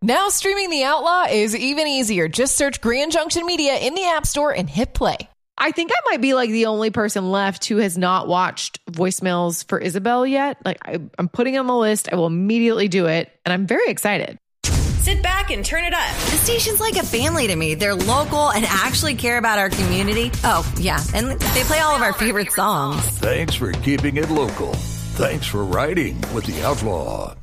Now streaming The Outlaw is even easier. Just search Grand Junction Media in the App Store and hit play. I think I might be like the only person left who has not watched Voicemails for Isabel yet. Like I'm putting it on the list. I will immediately do it. And I'm very excited. Sit back and turn it up. The station's like a family to me. They're local and actually care about our community. Oh, yeah. And they play all of our favorite songs. Thanks for keeping it local. Thanks for riding with The Outlaw.